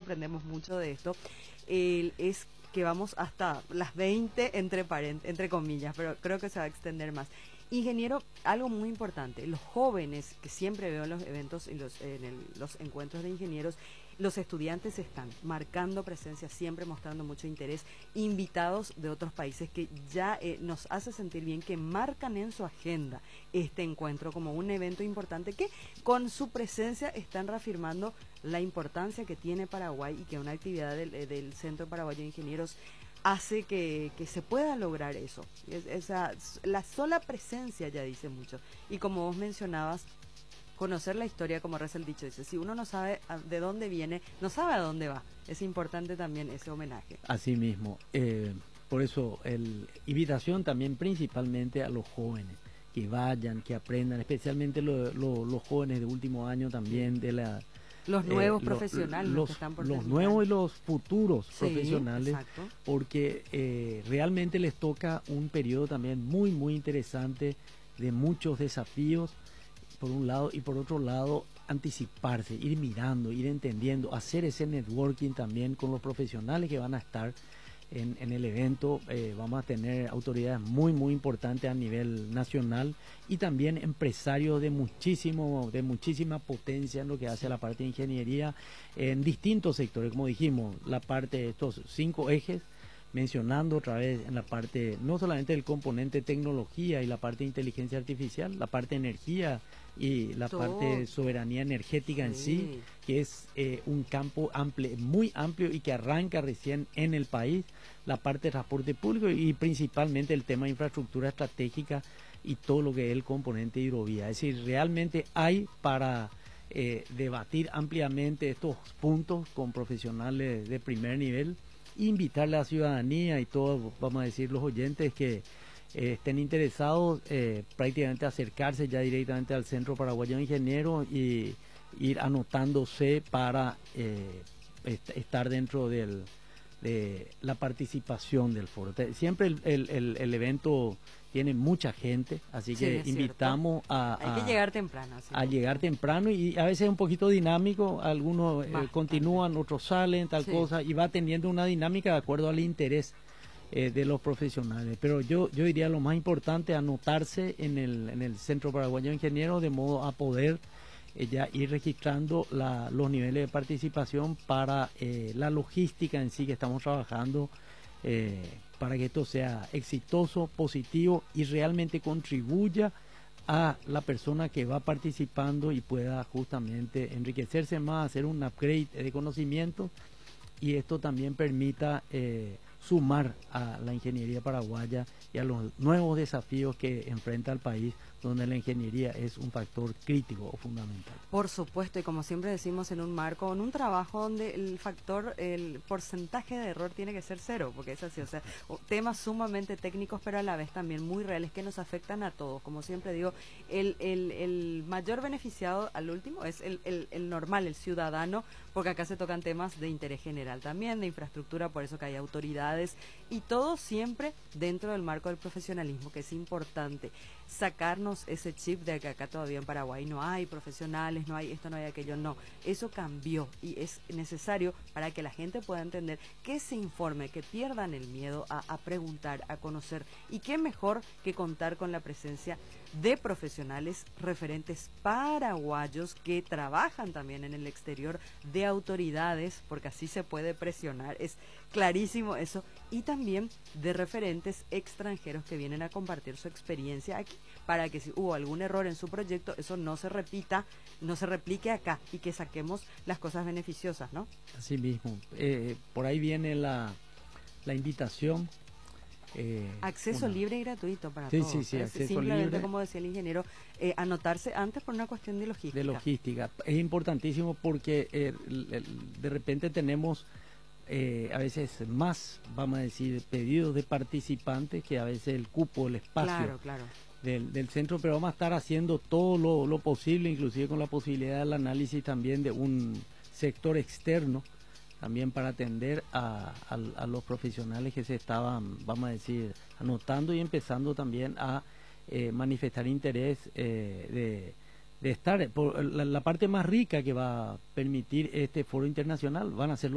aprendemos mucho de esto, es que vamos hasta las 20 entre comillas, pero creo que se va a extender más. Ingeniero, algo muy importante, los jóvenes que siempre veo en los eventos y los encuentros de ingenieros, los estudiantes están marcando presencia, siempre mostrando mucho interés, invitados de otros países que ya nos hace sentir bien, que marcan en su agenda este encuentro como un evento importante que con su presencia están reafirmando la importancia que tiene Paraguay y que una actividad del Centro Paraguayo de Ingenieros hace que se pueda lograr eso. La sola presencia ya dice mucho. Y como vos mencionabas, conocer la historia, como reza el dicho, dice, si uno no sabe de dónde viene, no sabe a dónde va. Es importante también ese homenaje. Así mismo. Por eso, invitación también principalmente a los jóvenes, que vayan, que aprendan, especialmente los jóvenes de último año también de la... Los nuevos profesionales que están por los terminar. Nuevos y los futuros profesionales, exacto. Porque realmente les toca un periodo también muy, muy interesante, de muchos desafíos, por un lado, y por otro lado, anticiparse, ir mirando, ir entendiendo, hacer ese networking también con los profesionales que van a estar en el evento. Vamos a tener autoridades muy, muy importantes a nivel nacional y también empresarios de muchísima potencia en lo que hace a la parte de ingeniería en distintos sectores, como dijimos, la parte de estos 5 ejes, mencionando otra vez en la parte no solamente del componente tecnología y la parte de inteligencia artificial, la parte de energía y la parte de soberanía energética en sí, que es un campo amplio, muy amplio y que arranca recién en el país, la parte de transporte público y principalmente el tema de infraestructura estratégica y todo lo que es el componente hidrovía. Es decir, realmente hay para debatir ampliamente estos puntos con profesionales de primer nivel, invitarle a la ciudadanía y todos, vamos a decir, los oyentes que estén interesados, prácticamente acercarse ya directamente al Centro Paraguayo de Ingenieros y ir anotándose para estar dentro de la participación del foro. Siempre el evento tiene mucha gente, así que invitamos hay que llegar temprano. A llegar temprano y a veces es un poquito dinámico, algunos continúan, otros salen, tal cosa, y va teniendo una dinámica de acuerdo al interés de los profesionales. Pero yo diría lo más importante, anotarse en el Centro Paraguayo de Ingenieros, de modo a poder ya ir registrando los niveles de participación para la logística en sí que estamos trabajando, para que esto sea exitoso, positivo y realmente contribuya a la persona que va participando y pueda justamente enriquecerse más, hacer un upgrade de conocimiento, y esto también permita sumar a la ingeniería paraguaya y a los nuevos desafíos que enfrenta el país, donde la ingeniería es un factor crítico o fundamental. Por supuesto, y como siempre decimos, en un marco, en un trabajo donde el porcentaje de error tiene que ser 0, porque es así, o sea, temas sumamente técnicos, pero a la vez también muy reales que nos afectan a todos. Como siempre digo, el mayor beneficiado al último es el normal, el ciudadano, porque acá se tocan temas de interés general también, de infraestructura, por eso que hay autoridades, y todo siempre dentro del marco del profesionalismo, que es importante sacarnos ese chip de que acá todavía en Paraguay no hay profesionales, no hay esto, no hay aquello. No, eso cambió y es necesario para que la gente pueda entender, que se informe, que pierdan el miedo a preguntar, a conocer, y qué mejor que contar con la presencia de profesionales referentes paraguayos que trabajan también en el exterior, de autoridades, porque así se puede presionar, es clarísimo eso, y también de referentes extranjeros que vienen a compartir su experiencia aquí, para que si hubo algún error en su proyecto, eso no se repita, no se replique acá, y que saquemos las cosas beneficiosas, ¿no? Así mismo, por ahí viene la invitación. Acceso libre y gratuito para todos. Sí, acceso simplemente libre. Como decía el ingeniero, anotarse antes por una cuestión de logística. Es importantísimo porque de repente tenemos a veces más, vamos a decir, pedidos de participantes que a veces el cupo, el espacio del centro, pero vamos a estar haciendo todo lo posible, inclusive con la posibilidad del análisis también de un sector externo, también para atender a los profesionales que se estaban, vamos a decir, anotando y empezando también a manifestar interés de estar. Por la parte más rica que va a permitir este foro internacional van a ser